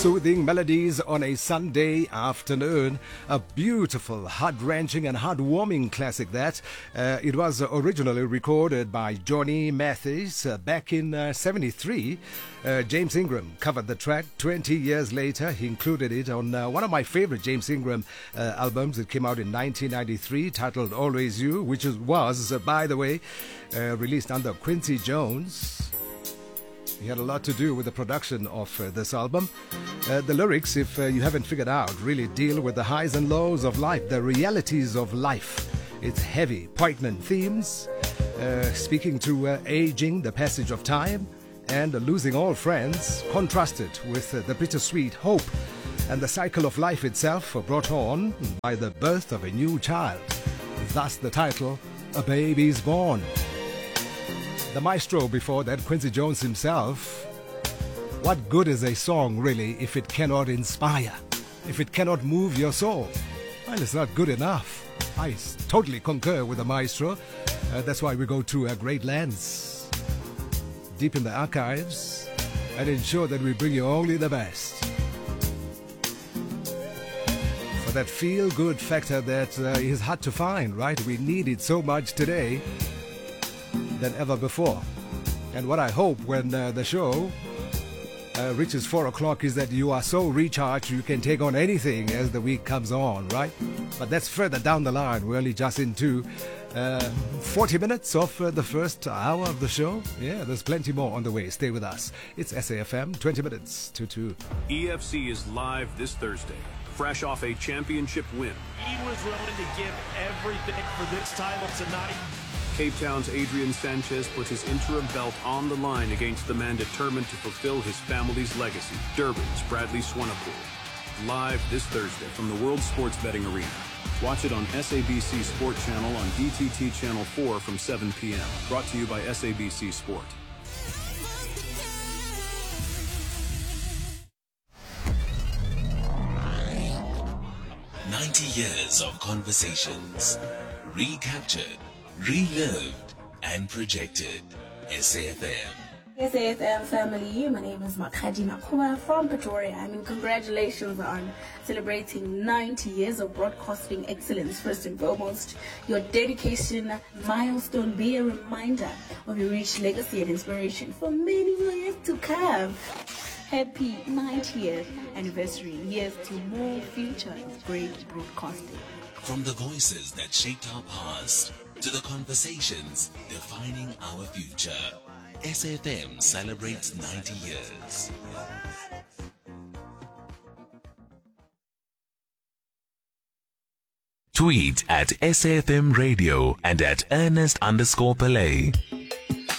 soothing melodies on a Sunday afternoon. A beautiful, heart-wrenching and heartwarming classic that. It was originally recorded by Johnny Mathis back in 73. James Ingram covered the track. 20 years later, he included it on one of my favorite James Ingram albums. It came out in 1993, titled Always You, which was, by the way, released under Quincy Jones. He had a lot to do with the production of this album. The lyrics, if you haven't figured out, really deal with the highs and lows of life, the realities of life. It's heavy, poignant themes, speaking to aging, the passage of time, and losing all friends, contrasted with the bittersweet hope and the cycle of life itself brought on by the birth of a new child. Thus the title, A Baby's Born. The maestro before that, Quincy Jones himself. What good is a song, really, if it cannot inspire, if it cannot move your soul? Well, it's not good enough. I totally concur with the maestro. That's why we go to great lengths, deep in the archives, and ensure that we bring you only the best. For that feel-good factor that is hard to find, right? We need it so much today than ever before. And what I hope when the show reaches 4 o'clock is that you are so recharged you can take on anything as the week comes on, right? But that's further down the line. We're only just into 40 minutes of the first hour of the show. Yeah, there's plenty more on the way. Stay with us. It's SAFM, 20 minutes to 2. EFC is live this Thursday, fresh off a championship win. He was willing to give everything for this title tonight. Cape Town's Adrian Sanchez puts his interim belt on the line against the man determined to fulfill his family's legacy, Durban's Bradley Swanepoel. Live this Thursday from the World Sports Betting Arena. Watch it on SABC Sport Channel on DTT Channel 4 from 7 p.m. Brought to you by SABC Sport. Years of conversations, recaptured, relived, and projected. SAFM. SAFM family, my name is Makhaji Makua from Pretoria. I mean, congratulations on celebrating 90 years of broadcasting excellence. First and foremost, your dedication milestone be a reminder of your rich legacy and inspiration for many years to come. Happy 90th anniversary. Here's to more future of great broadcasting. From the voices that shaped our past to the conversations defining our future, SAFM celebrates 90 years. Tweet at SAFM Radio and at Ernest_Pillay.